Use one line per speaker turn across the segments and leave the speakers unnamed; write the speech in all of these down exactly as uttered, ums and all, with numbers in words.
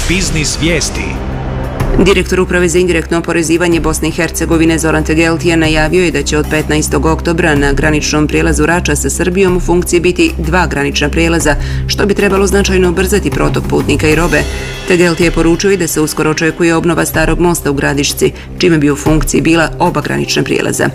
Biznis vijesti.
Direktor Uprave za indirektno oporezivanje Bosne i Hercegovine Zoran Tegeltija najavio je da će od petnaestog oktobra na graničnom prijelazu Rača sa Srbijom u funkciji biti dva granična prijelaza, što bi trebalo značajno ubrzati protok putnika i robe. Tegeltija je poručio i da se uskoro očekuje obnova starog mosta u Gradišci, čime bi u funkciji bila oba granična prijelaza.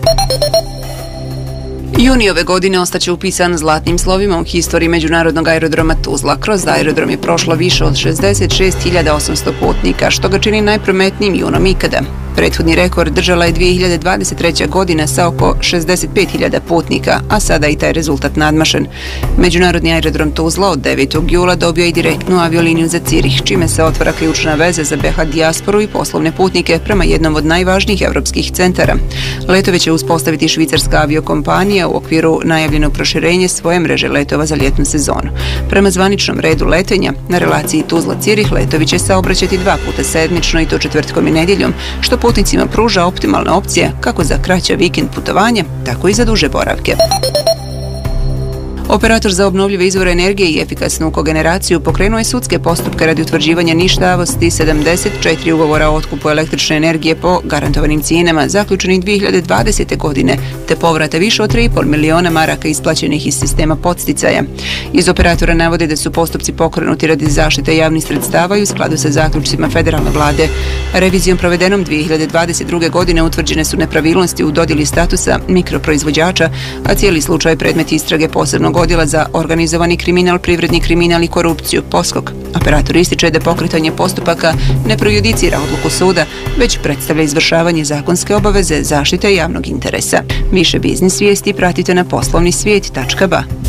Juni ove godine ostaće upisan zlatnim slovima u historiji međunarodnog aerodroma Tuzla. Kroz aerodrom je prošlo više od šezdeset šest hiljada osamsto putnika, što ga čini najprometnijim junom ikada. Prethodni rekord držala je dvije hiljade dvadeset treća. godina sa oko šezdeset pet hiljada putnika, a sada je i taj rezultat nadmašen. Međunarodni aerodrom Tuzla od devetog jula dobio i direktnu avioliniju za Cirih, čime se otvara ključna veza za be ha dijasporu i poslovne putnike prema jednom od najvažnijih evropskih centara. Letove će uspostaviti švicarska aviokompanija u okviru najavljenog proširenja svoje mreže letova za ljetnu sezonu. Prema zvaničnom redu letenja, na relaciji Tuzla-Cirih letovi će saobraćati dva puta sedmično i to četvrtkom i nedjeljom, što putnicima pruža optimalne opcije kako za kraće vikend putovanja, tako i za duže boravke. Operator za obnovljive izvore energije i efikasnu kogeneraciju pokrenuo je sudske postupke radi utvrđivanja ništavosti sedamdeset četiri ugovora o otkupu električne energije po garantovanim cijenama zaključenih dvije hiljade dvadesete. godine, te povrata više od tri i pol miliona maraka isplaćenih iz sistema podsticaja. Iz operatora navode da su postupci pokrenuti radi zaštite javnih sredstava i u skladu sa zaključcima federalne vlade. Revizijom provedenom dvije hiljade dvadeset druge. godine utvrđene su nepravilnosti u dodjeli statusa mikroproizvođača, a cijeli slučaj predmet istrage posebnog odjela za organizovani kriminal, privredni kriminal i korupciju Poskok. Operator ističe da pokretanje postupaka ne prejudicira odluku suda, već predstavlja izvršavanje zakonske obaveze zaštite javnog interesa. Više biznis vijesti pratite na poslovni svijet tačka ba.